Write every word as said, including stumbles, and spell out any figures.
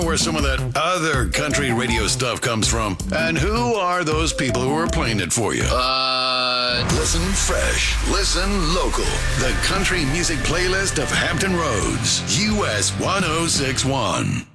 where some of that other country radio stuff comes from. And who are those people who are playing it for you? Uh, Listen fresh. Listen local. The country music playlist of Hampton Roads. U S one oh six one.